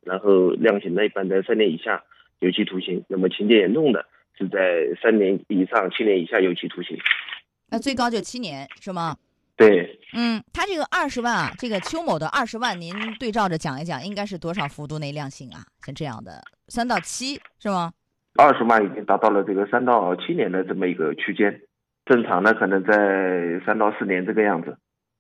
然后量刑呢一般在3年以下有期徒刑，那么情节严重的是在3年以上7年以下有期徒刑。 那最高就7年是吗？ 对， 他这个20万啊，这个邱某的20万，您对照着讲一讲，应该是多少幅度内量刑啊？像这样的3到7是吗 ？20万已经达到了这个3到7年的这么一个区间，正常呢可能在3到4年这个样子。